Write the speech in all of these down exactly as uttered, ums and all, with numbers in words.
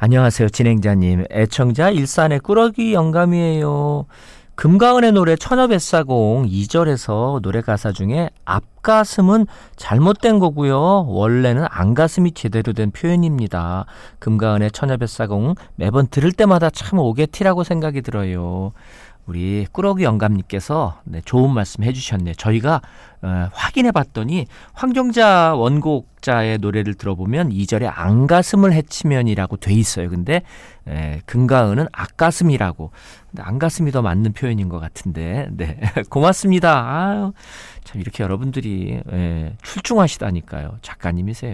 안녕하세요, 진행자님. 애청자 일산의 꾸러기 영감이에요. 금가은의 노래 처녀뱃사공 이 절에서 노래 가사 중에 앞가슴은 잘못된 거고요. 원래는 안가슴이 제대로 된 표현입니다. 금가은의 처녀뱃사공 매번 들을 때마다 참 오게티라고 생각이 들어요. 우리 꾸러기 영감님께서 네, 좋은 말씀 해주셨네요. 저희가 어, 확인해봤더니 황정자 원곡자의 노래를 들어보면 이 절에 안가슴을 해치면이라고 돼 있어요. 근데 에, 금가은은 앞가슴이라고. 근데 안가슴이 더 맞는 표현인 것 같은데 네 고맙습니다. 아유, 참 이렇게 여러분들이 에, 출중하시다니까요. 작가님이세요.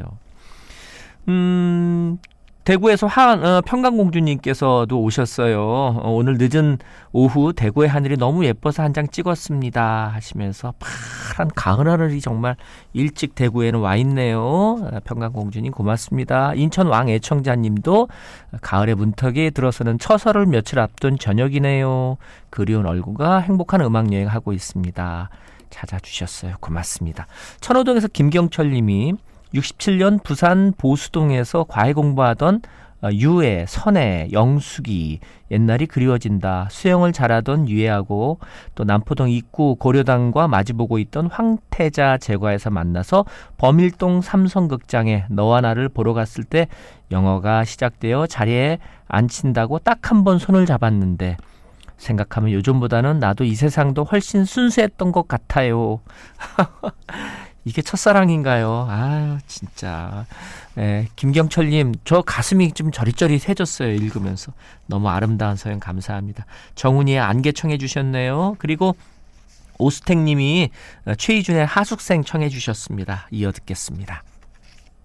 음... 대구에서 한, 어, 평강공주님께서도 오셨어요. 어, 오늘 늦은 오후 대구의 하늘이 너무 예뻐서 한 장 찍었습니다 하시면서 파란 가을 하늘이 정말 일찍 대구에는 와 있네요. 평강공주님 고맙습니다. 인천 왕 애청자님도 가을의 문턱에 들어서는 처서를 며칠 앞둔 저녁이네요. 그리운 얼굴과 행복한 음악여행 하고 있습니다. 찾아주셨어요. 고맙습니다. 천호동에서 김경철님이 육십칠 년 부산 보수동에서 과외 공부하던 유애, 선애, 영숙이 옛날이 그리워진다. 수영을 잘하던 유애하고 또 남포동 입구 고려당과 마주보고 있던 황태자 제과에서 만나서 범일동 삼성극장에 너와 나를 보러 갔을 때 영어가 시작되어 자리에 앉힌다고 딱 한 번 손을 잡았는데 생각하면 요즘보다는 나도 이 세상도 훨씬 순수했던 것 같아요. 이게 첫사랑인가요? 아 진짜. 네, 김경철님 저 가슴이 좀 저릿저릿해졌어요. 읽으면서. 너무 아름다운 서연 감사합니다. 정훈이의 안개 청해 주셨네요. 그리고 오스택님이 최희준의 하숙생 청해 주셨습니다. 이어 듣겠습니다.